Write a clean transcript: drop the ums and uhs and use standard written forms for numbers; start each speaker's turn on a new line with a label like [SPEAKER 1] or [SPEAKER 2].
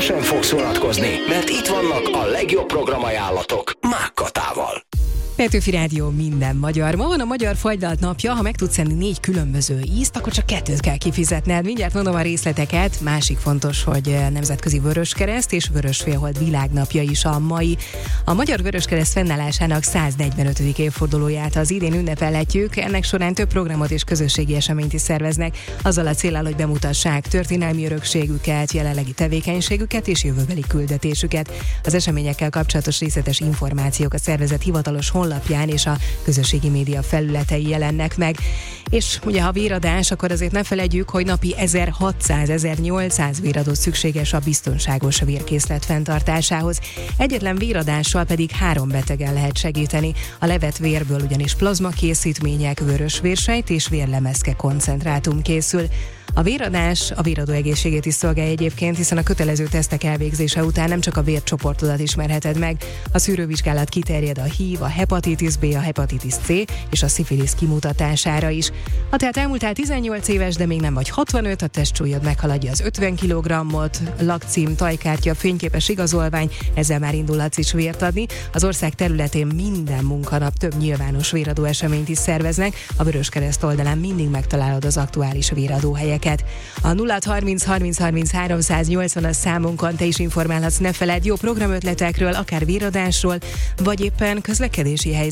[SPEAKER 1] sem fogsz unatkozni, mert itt vannak a legjobb programajánlatok Mák Katával.
[SPEAKER 2] Petőfi Rádió minden magyar. Ma van a Magyar Fagylalt napja, ha meg tudsz enni 4 különböző ízt, akkor csak 2 kell kifizetned. Mindjárt mondom a részleteket. Másik fontos, hogy Nemzetközi Vöröskereszt és Vörösfélhold világnapja is a mai. A Magyar Vöröskereszt fennállásának 145. évfordulóját az idén ünnepelhetjük. Ennek során több programot és közösségi eseményt is szerveznek, azzal a céllal, hogy bemutassák történelmi örökségüket, jelenlegi tevékenységüket és jövőbeli küldetésüket. Az eseményekkel kapcsolatos részletes információk a szervezet hivatalos honlapján és a közösségi média felületei jelennek meg. És ugye ha véradás, akkor azért ne feledjük, hogy napi 1600-1800 véradó szükséges a biztonságos vérkészlet fenntartásához. Egyetlen véradással pedig 3 betegen lehet segíteni. A levett vérből ugyanis plazmakészítmények, vörösvérsejt és vérlemezke koncentrátum készül. A véradás a véradó egészségét is szolgálja egyébként, hiszen a kötelező tesztek elvégzése után nem csak a vércsoportodat ismerheted meg, a szűrővizsgálat kiterjed a HIV, a hepatitis B, a hepatitis C és a szifilisz kimutatására is. Ha tehát elmúltál 18 éves, de még nem vagy 65, a testsúlyod meghaladja az 50 kg-ot, lakcím, tajkártya, fényképes igazolvány, ezzel már indulhatsz is vért adni. Az ország területén minden munkanap több nyilvános véradó eseményt is szerveznek, a Vöröskereszt oldalán mindig megtalálod az aktuális véradóhelyeket. A 0630 30 30 380 as számunkon te is informálhatsz, ne feledd, jó programötletekről, akár véradásról, vagy éppen közlekedési helyzet